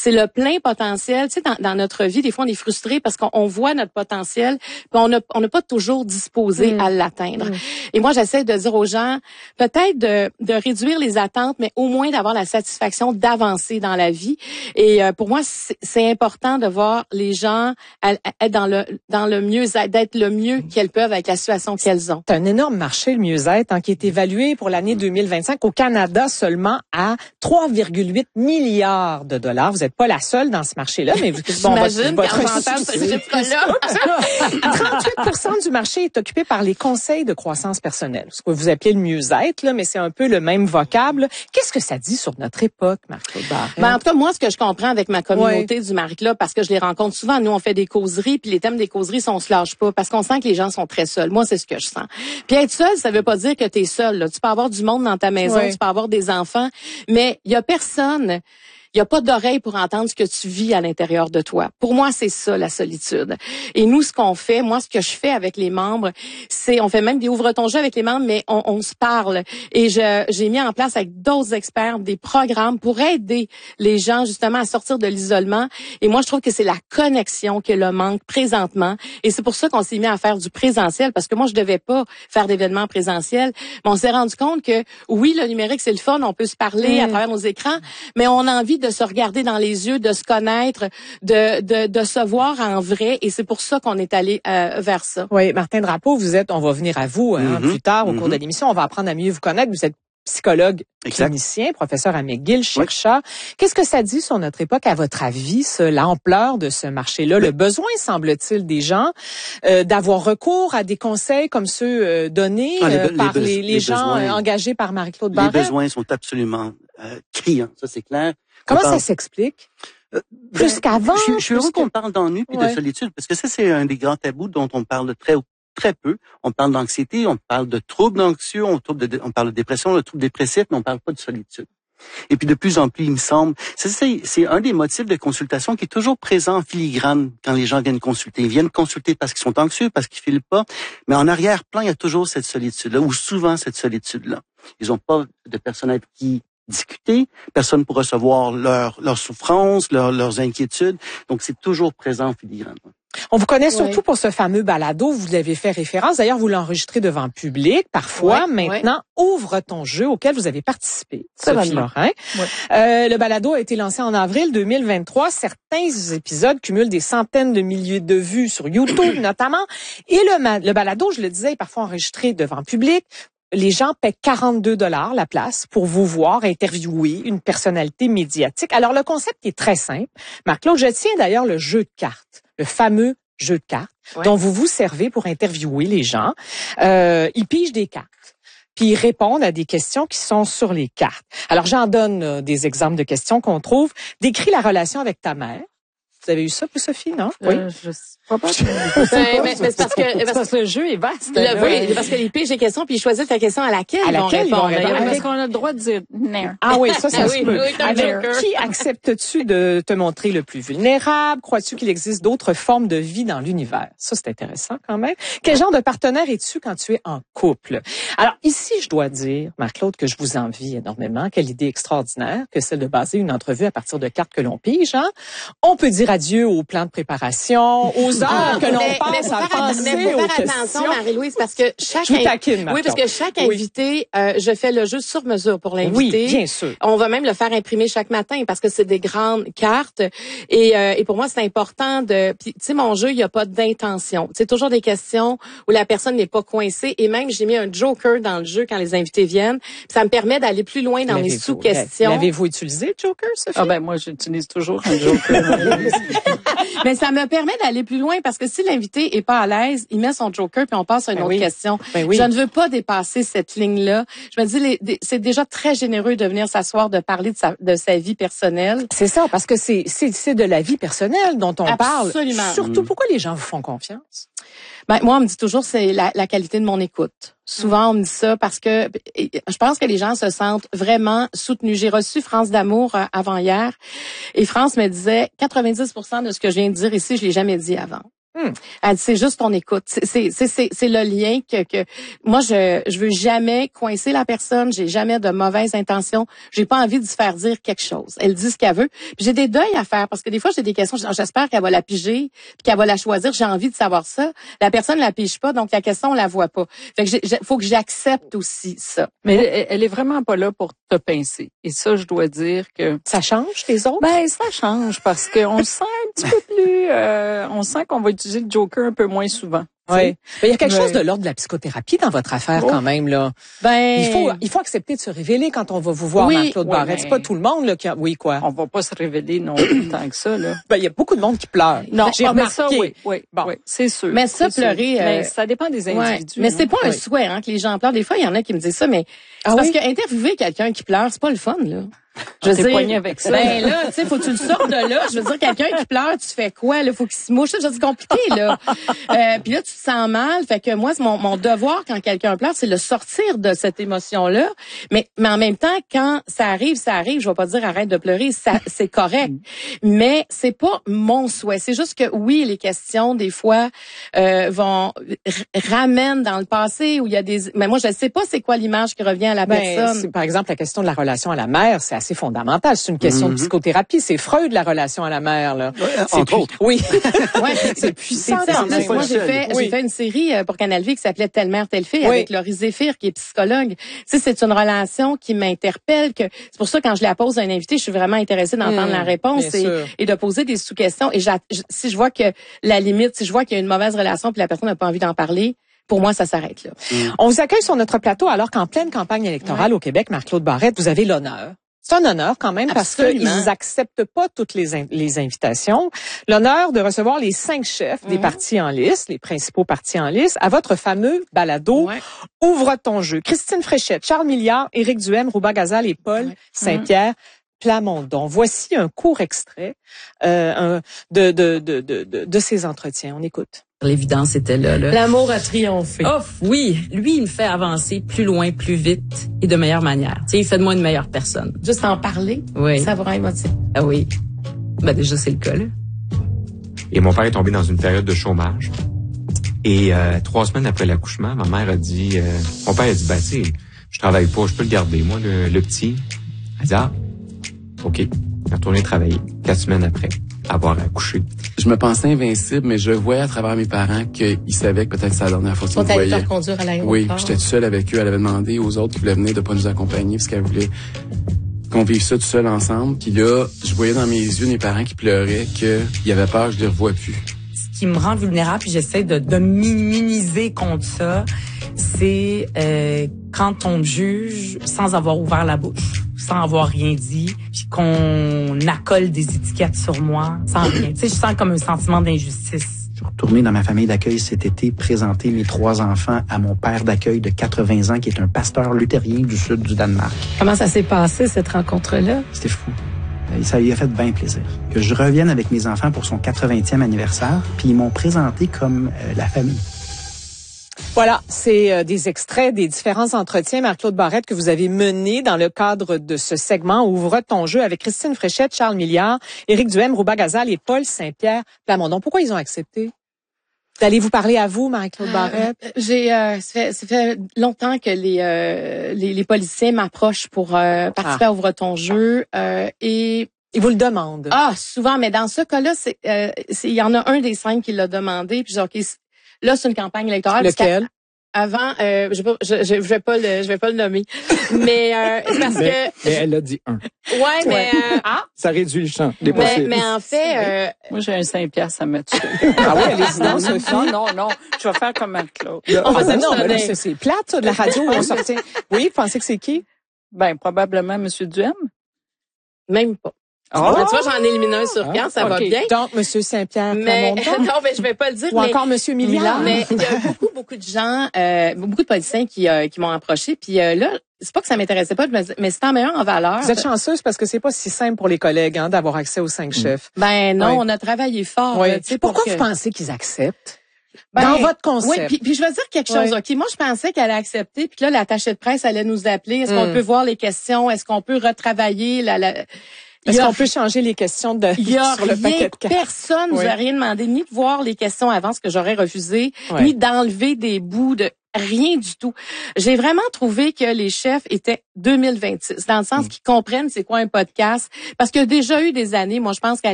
c'est le plein potentiel. Tu sais, dans notre vie, des fois, on est frustré parce qu'on voit notre potentiel, puis on n'a pas toujours disposé à l'atteindre. Et moi, j'essaie de dire aux gens, peut-être de réduire les attentes, mais au moins d'avoir la satisfaction d'avancer dans la vie. Et pour moi, c'est important de voir les gens être dans le mieux-être, d'être le mieux qu'elles peuvent avec la situation qu'elles ont. C'est un énorme marché, le mieux-être, qui est évalué pour l'année 2025 au Canada seulement à 3,8 milliards de dollars. Vous n'êtes pas la seule dans ce marché-là, mais j'imagine quand j'entends ce chiffre-là. 38% du marché est occupé par les conseils de croissance personnelle, ce que vous appelez le mieux-être, là, mais c'est un peu le même vocable. Qu'est-ce que ça dit sur notre époque, Marie-Claude Barrette? En tout cas, moi, ce que je comprends avec ma communauté du Marie-Claude, parce que je les rencontre souvent, nous, on fait des causeries, puis les thèmes des causeries, on se lâche pas, parce qu'on sent que les gens sont très seuls. Moi, c'est ce que je sens. Puis être seul, ça veut pas dire que tu es seul, là. Tu peux avoir du monde dans ta maison, tu peux avoir des enfants, mais il y a personne. Il n'y a pas d'oreille pour entendre ce que tu vis à l'intérieur de toi. Pour moi, c'est ça, la solitude. Et nous, ce qu'on fait, moi, ce que je fais avec les membres, c'est, on fait même des ouvre-ton-jeu avec les membres, mais on se parle. Et j'ai mis en place avec d'autres experts des programmes pour aider les gens, justement, à sortir de l'isolement. Et moi, je trouve que c'est la connexion que le manque présentement. Et c'est pour ça qu'on s'est mis à faire du présentiel, parce que moi, je devais pas faire d'événements présentiels. Mais on s'est rendu compte que, oui, le numérique, c'est le fun, on peut se parler à travers nos écrans, mais on a envie de se regarder dans les yeux, de se connaître, de se voir en vrai, et c'est pour ça qu'on est allé vers ça. Oui, Martin Drapeau, on va venir à vous plus tard au cours de l'émission, on va apprendre à mieux vous connaître. Vous êtes psychologue clinicien, professeur à McGill, chercheur. Qu'est-ce que ça dit sur notre époque, à votre avis, l'ampleur de ce marché-là, le besoin, semble-t-il, des gens d'avoir recours à des conseils comme ceux donnés par les gens engagés par Marie-Claude Barrette? Les besoins sont absolument criants, ça c'est clair. Comment ça s'explique? Plus qu'avant? Je suis heureux qu'on parle d'ennui et de solitude, parce que ça, c'est un des grands tabous dont on parle très peu. On parle d'anxiété, on parle de troubles anxieux, on parle de dépression, de troubles dépressifs, mais on parle pas de solitude. Et puis de plus en plus, il me semble, c'est un des motifs de consultation qui est toujours présent en filigrane quand les gens viennent consulter. Ils viennent consulter parce qu'ils sont anxieux, parce qu'ils filent pas, mais en arrière-plan, il y a toujours cette solitude-là, ou souvent cette solitude-là. Ils ont pas de personnes avec qui discuter, personne pour recevoir leurs souffrances, leurs inquiétudes. Donc, c'est toujours présent en filigrane. On vous connaît surtout pour ce fameux balado, vous l'avez fait référence. D'ailleurs, vous l'enregistrez devant public, parfois. Maintenant, Ouvre ton jeu, auquel vous avez participé, Sophie Lorrain. Le balado a été lancé en avril 2023. Certains épisodes cumulent des centaines de milliers de vues sur YouTube, notamment. Et le balado, je le disais, est parfois enregistré devant public. Les gens paient 42 $ la place pour vous voir interviewer une personnalité médiatique. Alors, le concept est très simple. Marc-Claude, je tiens d'ailleurs le jeu de cartes, le fameux jeu de cartes dont vous vous servez pour interviewer les gens. Ils pigent des cartes, puis ils répondent à des questions qui sont sur les cartes. Alors, j'en donne des exemples de questions qu'on trouve. Décris la relation avec ta mère. Vous avez eu ça, vous, Sophie, non? Je sais pas. Mais c'est parce que le jeu est vaste. Oui, parce que les piges des questions, puis ils choisissent la question à laquelle ils vont répondre. Parce qu'on a le droit de dire non. Ah oui, ça se peut. Oui, qui acceptes-tu de te montrer le plus vulnérable? Crois-tu qu'il existe d'autres formes de vie dans l'univers? Ça, c'est intéressant quand même. Quel genre de partenaire es-tu quand tu es en couple? Alors ici, je dois dire, Marc-Claude, que je vous envie énormément. Quelle idée extraordinaire que celle de baser une entrevue à partir de cartes que l'on pige. Hein? On peut dire adieu au plan de préparation, aux heures que l'on passe à penser aux questions. Attention, Marie-Louise, parce que chaque invité, je fais le jeu sur mesure pour l'invité. Oui, bien sûr. On va même le faire imprimer chaque matin parce que c'est des grandes cartes. Et pour moi, c'est important de... Puis, tu sais, mon jeu, il n'y a pas d'intention. C'est toujours des questions où la personne n'est pas coïncée. Et même, j'ai mis un joker dans le jeu quand les invités viennent. Puis ça me permet d'aller plus loin dans les sous-questions. L'avez-vous utilisé, le joker, Sophie? Ah ben moi, j'utilise toujours un joker. Mais ça me permet d'aller plus loin parce que si l'invité est pas à l'aise, il met son joker puis on passe à une autre question. Je ne veux pas dépasser cette ligne-là. Je me dis, c'est déjà très généreux de venir s'asseoir, de parler de sa vie personnelle. C'est ça, parce que c'est de la vie personnelle dont on parle. Absolument. Surtout, pourquoi les gens vous font confiance? Ben, moi, on me dit toujours c'est la qualité de mon écoute. Souvent, on me dit ça parce que je pense que les gens se sentent vraiment soutenus. J'ai reçu France d'Amour avant-hier et France me disait 90% de ce que je viens de dire ici, je l'ai jamais dit avant. Elle dit, c'est juste ton écoute. C'est le lien que moi, je veux jamais coincer la personne. J'ai jamais de mauvaises intentions. J'ai pas envie de se faire dire quelque chose. Elle dit ce qu'elle veut. Puis j'ai des deuils à faire parce que des fois, j'ai des questions. J'espère qu'elle va la piger puis qu'elle va la choisir. J'ai envie de savoir ça. La personne la pige pas, donc la question, on la voit pas. Fait que faut que j'accepte aussi ça. Mais elle est vraiment pas là pour te pincer. Et ça, je dois dire que... Ça change les autres? Ben, ça change parce qu'on sent un petit peu plus... on sent qu'on va utiliser le Joker un peu moins souvent. Oui. Il y a quelque chose de l'ordre de la psychothérapie dans votre affaire quand même, là. Il faut accepter de se révéler quand on va vous voir, Marc-Claude Barrette. C'est pas tout le monde, là, qui a... Oui, quoi. On va pas se révéler non plus tant que ça, là. Il y a beaucoup de monde qui pleure. Non, j'ai remarqué. Ça, oui, c'est sûr. Mais ça, pleurer... Mais ça dépend des individus. Mais c'est pas un souhait, que les gens pleurent. Des fois, il y en a qui me disent ça, mais c'est parce que interviewer quelqu'un qui pleure, c'est pas le fun, là. Je veux dire, avec ça. Ben là, tu sais, faut que tu le sortes de là. Je veux dire, quelqu'un qui pleure, tu fais quoi, là? Faut qu'il se mouche. C'est compliqué, là. Puis là, tu te sens mal. Fait que moi, c'est mon devoir quand quelqu'un pleure, c'est le sortir de cette émotion-là. Mais en même temps, quand ça arrive. Je vais pas dire arrête de pleurer. Ça, c'est correct. Mais c'est pas mon souhait. C'est juste que oui, les questions, des fois, ramènent dans le passé où il y a mais moi, je sais pas c'est quoi l'image qui revient à la personne. Par exemple, la question de la relation à la mère, c'est assez fondamental. C'est une question de psychothérapie. C'est Freud, la relation à la mère, là. Entre autres. Oui. C'est puissant. Moi, j'ai fait une série pour Canal V qui s'appelait Telle mère, telle fille avec Laurie Zéphir, qui est psychologue. Tu sais, c'est une relation qui m'interpelle. C'est pour ça, quand je la pose à un invité, je suis vraiment intéressée d'entendre la réponse et de poser des sous-questions. Et si je vois que la limite, si je vois qu'il y a une mauvaise relation puis la personne n'a pas envie d'en parler, pour moi, ça s'arrête là. On vous accueille sur notre plateau alors qu'en pleine campagne électorale au Québec, Marc-Claude Barrette, vous avez l'honneur. C'est un honneur quand même parce qu'ils acceptent pas toutes les invitations. L'honneur de recevoir les 5 chefs des partis en lice, les principaux partis en lice, à votre fameux balado Ouvre ton jeu. Christine Fréchette, Charles Milliard, Éric Duhaime, Rouba Gazal et Paul Saint-Pierre Plamondon. Voici un court extrait de ces entretiens. On écoute. L'évidence était là. L'amour a triomphé. Oh, oui. Lui, il me fait avancer plus loin, plus vite et de meilleure manière. Tu sais, il fait de moi une meilleure personne. Juste en parler, ça va rendre émotif. Ah oui. Ben déjà, c'est le cas, là. Et mon père est tombé dans une période de chômage. Et 3 semaines après l'accouchement, ma mère a dit... mon père a dit, tu sais, je travaille pas, je peux le garder, moi, le petit. Elle a dit, OK. Il est retourné travailler 4 semaines après avoir accouché. Je me pensais invincible, mais je voyais à travers mes parents qu'ils savaient que peut-être c'est la dernière fois qu'ils me voyaient. Faire conduire à l'aéroport. Oui, j'étais tout seul avec eux. Elle avait demandé aux autres qui voulaient venir de pas nous accompagner parce qu'elle voulait qu'on vive ça tout seul ensemble. Puis là, je voyais dans mes yeux mes parents qui pleuraient qu'ils avaient peur que je les revoie plus. Ce qui me rend vulnérable, puis j'essaie de m'immuniser contre ça, c'est quand on me juge sans avoir ouvert la bouche, sans avoir rien dit, puis qu'on accole des étiquettes sur moi sans rien. Tu sais, je sens comme un sentiment d'injustice. Je suis retourné dans ma famille d'accueil cet été, présenter mes 3 enfants à mon père d'accueil de 80 ans, qui est un pasteur luthérien du sud du Danemark. Comment ça s'est passé, cette rencontre-là? C'était fou. Ça lui a fait bien plaisir. Que je revienne avec mes enfants pour son 80e anniversaire, puis ils m'ont présenté comme la famille. Voilà, c'est des extraits des différents entretiens, Marc-Claude Barrette, que vous avez menés dans le cadre de ce segment Ouvre ton jeu avec Christine Fréchette, Charles Milliard, Éric Duhaime, Rouba Gazal et Paul Saint-Pierre Plamondon. Pourquoi ils ont accepté d'aller vous parler à vous, Marie-Claude Barrette? Ça fait longtemps que les politiciens m'approchent pour participer à Ouvre ton jeu et ils vous le demandent. Ah, souvent, mais dans ce cas-là, il y en a un des 5 qui l'a demandé, puis genre, là, c'est une campagne électorale. Lequel? Avant, je vais pas le nommer, mais c'est parce que. Mais elle a dit un. Ouais, mais ça réduit le champ des possibles. Mais en fait, moi j'ai un 5$, ça me tue. Ah oui, allez-y donc, Sophie. Non, je vais faire comme Marc-Claude. Mais c'est plate ça, de la radio où on sortait. Oui, vous pensez que c'est qui? Ben probablement M. Duhaime. Même pas. Tu vois, j'en élimine un sur 4, ça va bien. Donc, M. Saint-Pierre Plamondon. Non, mais je vais pas le dire. Ou encore M. Milliard. Mais il y a beaucoup de gens, beaucoup de politiciens qui m'ont approché. Puis là, c'est pas que ça m'intéressait pas, mais c'est en mettant en valeur. Vous êtes chanceuse parce que c'est pas si simple pour les collègues d'avoir accès aux 5 chefs. Ben non, on a travaillé fort. Oui. Pourquoi vous pensez qu'ils acceptent? Dans votre concept. Oui, puis je vais dire quelque chose. OK, moi, je pensais qu'elle allait accepter, puis que là, l'attaché de presse allait nous appeler. Est-ce qu'on peut voir les questions? Est-ce qu'on peut retravailler Est-ce qu'on peut changer les questions sur le paquet de cartes? Personne nous a rien demandé, ni de voir les questions avant, ce que j'aurais refusé, ni d'enlever des bouts de rien du tout. J'ai vraiment trouvé que les chefs étaient 2026, dans le sens qu'ils comprennent c'est quoi un podcast, parce qu'il y a déjà eu des années, moi je pense qu'à